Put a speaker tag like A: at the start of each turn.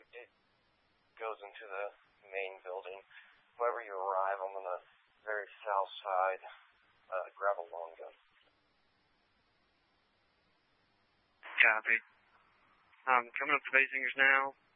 A: it goes into the main building. Whenever you arrive, I'm on the very south side. Grab a long gun.
B: Copy. I'm coming up to Basingers now.